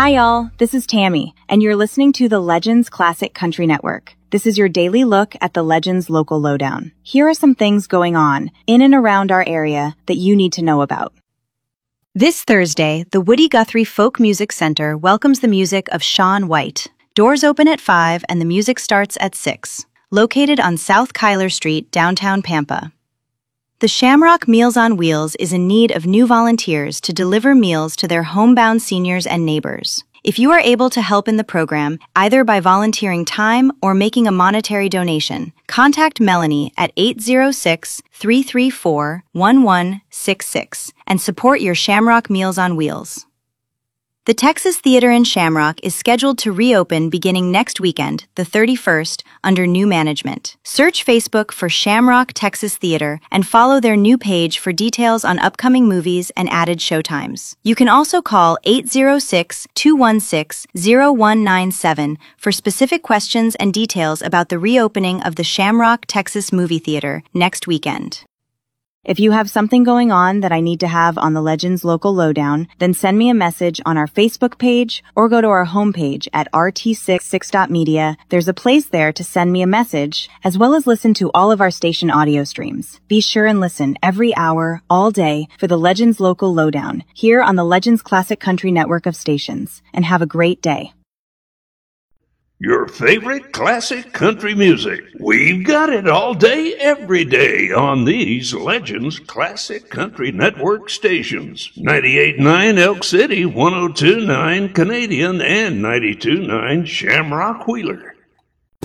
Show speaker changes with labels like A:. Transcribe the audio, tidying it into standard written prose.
A: Hi, y'all. This is Tammy, and you're listening to the Legends Classic Country Network. This is your daily look at the Legends Local Lowdown. Here are some things going on in and around our area that you need to know about. This Thursday, the Woody Guthrie Folk Music Center welcomes the music of Shaun White. Doors open at 5 and the music starts at 6. Located on South Cuyler Street, downtown Pampa. The Shamrock Meals on Wheels is in need of new volunteers to deliver meals to their homebound seniors and neighbors. If you are able to help in the program, either by volunteering time or making a monetary donation, contact Melanie at 806-334-1166 and support your Shamrock Meals on Wheels. The Texas Theater in Shamrock is scheduled to reopen beginning next weekend, the 31st, under new management. Search Facebook for Shamrock Texas Theater and follow their new page for details on upcoming movies and added showtimes. You can also call 806-216-0197 for specific questions and details about the reopening of the Shamrock Texas Movie Theater next weekend. If you have something going on that I need to have on the Legends Local Lowdown, then send me a message on our Facebook page or go to our homepage at rt66.media. There's a place there to send me a message, as well as listen to all of our station audio streams. Be sure and listen every hour, all day, for the Legends Local Lowdown, here on the Legends Classic Country Network of stations, and have a great day.
B: Your favorite classic country music. We've got it all day, every day on these Legends Classic Country Network stations. 98.9 Elk City, 102.9 Canadian, and 92.9 Shamrock Wheeler.